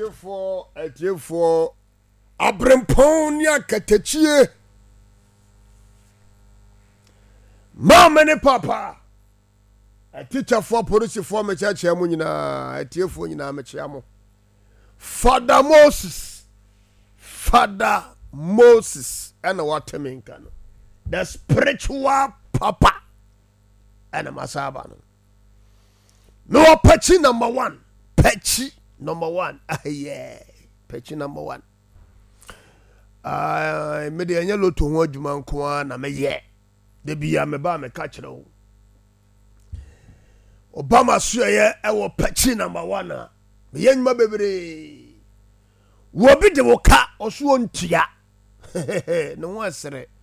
atiefo abrempon ya katachie mama ne papa teacher for police for me church amu nyina atiefo nyina mechia mo Father Moses and what mean the spiritual papa and masaba no patchy number 1 patchy number 1 yeah patchy number 1 me de anya loto ho adwuma nko na me ye de bia me ba me ka kire wo Obama so ye e wo patchy number 1 a me ye nyuma bebre wo bi de wo ka oso ontua no ho asere